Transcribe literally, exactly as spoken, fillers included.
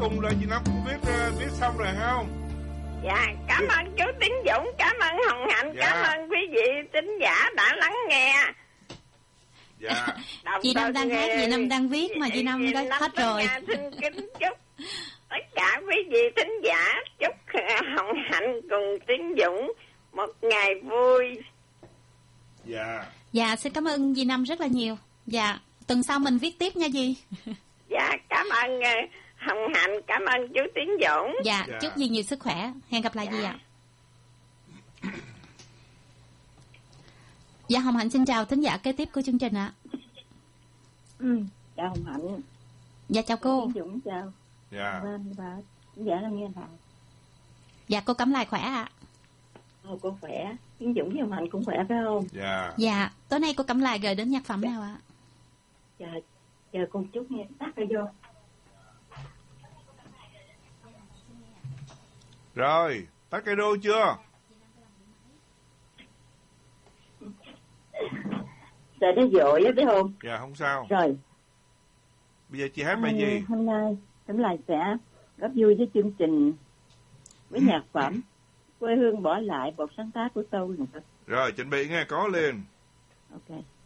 cùng là chị Năm cũng viết viết xong rồi không? Dạ, cảm ơn chú Tiến Dũng, cảm ơn Hồng Hạnh, dạ. cảm ơn quý vị thính giả đã lắng nghe. Dạ. Chị Năm đang hát, chị Năm đang viết mà chị Năm đã hết rồi. Xin kính chúc tất cả quý vị thính giả, chúc Hồng Hạnh cùng Tiến Dũng một ngày vui. Dạ. Dạ, xin cảm ơn dì Năm rất là nhiều. Dạ, tuần sau mình viết tiếp nha dì. Dạ, cảm ơn uh, Hồng Hạnh, cảm ơn chú Tiến Dũng. Dạ, dạ. Chúc dì nhiều sức khỏe. Hẹn gặp lại dạ. dì ạ. Dạ, Hồng Hạnh xin chào thính giả kế tiếp của chương trình ạ. Ừ, chào Hồng Hạnh. Dạ, chào cô. Tiến Dũng chào. Dạ. Vâng, và thính giả đang nghe nào. Dạ, cô Cẩm Lai khỏe ạ. Ồ, cô khỏe. Tiến Dũng với Hồng Hạnh cũng khỏe phải không? Dạ. Dạ, tối nay cô Cẩm Lai gửi đến nhạc phẩm dạ. nào ạ? Dạ, chờ con chút nghe, tắt ra vô. Rồi, tắt cái đô chưa? Sợ nó dội á, biết không? Dạ, không sao. Rồi. Bây giờ chị hát bài gì? Hôm nay, Cẩm Lai sẽ góp vui với chương trình với nhạc phẩm Quê hương bỏ lại, một sáng tác của tôi. Rồi, chuẩn bị nghe, có liền. Ok.